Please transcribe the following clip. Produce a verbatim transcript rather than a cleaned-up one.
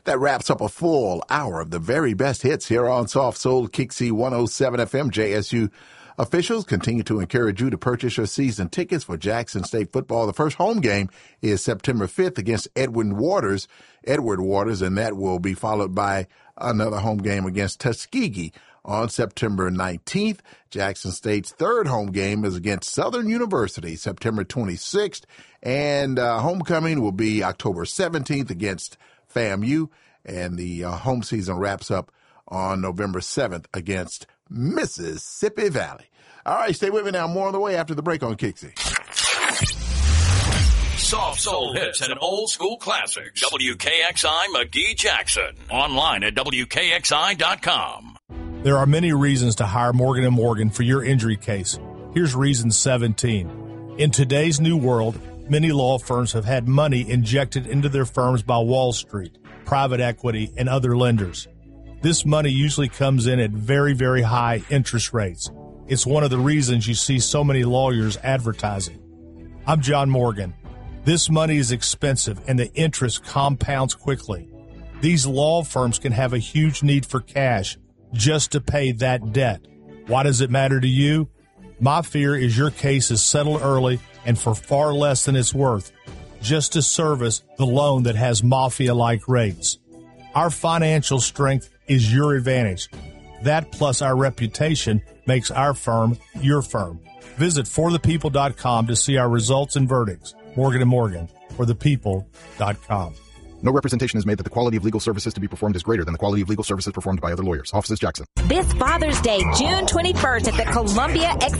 That wraps up a full hour of the very best hits here on Soft Soul Kixie one oh seven F M. J S U officials continue to encourage you to purchase your season tickets for Jackson State football. The first home game is September fifth against Edwin Waters, Edward Waters, and that will be followed by another home game against Tuskegee on September nineteenth. Jackson State's third home game is against Southern University, September twenty-sixth, and uh, homecoming will be October seventeenth against FAMU, and the uh, home season wraps up on November seventh against Mississippi Valley. All right, stay with me now. More on the way after the break on Kixie. Soft soul hits and old school classics. W K X I McGee Jackson. Online at W K X I dot com. There are many reasons to hire Morgan and Morgan for your injury case. Here's reason seventeen. In today's new world, many law firms have had money injected into their firms by Wall Street, private equity, and other lenders. This money usually comes in at very, very high interest rates. It's one of the reasons you see so many lawyers advertising. I'm John Morgan. This money is expensive and the interest compounds quickly. These law firms can have a huge need for cash just to pay that debt. Why does it matter to you? My fear is your case is settled early and for far less than it's worth, just to service the loan that has mafia-like rates. Our financial strength is your advantage. That plus our reputation makes our firm your firm. Visit for the people dot com to see our results and verdicts. Morgan and Morgan, for the people dot com. No representation is made that the quality of legal services to be performed is greater than the quality of legal services performed by other lawyers. Offices Jackson. This Father's Day, June twenty-first at the Columbia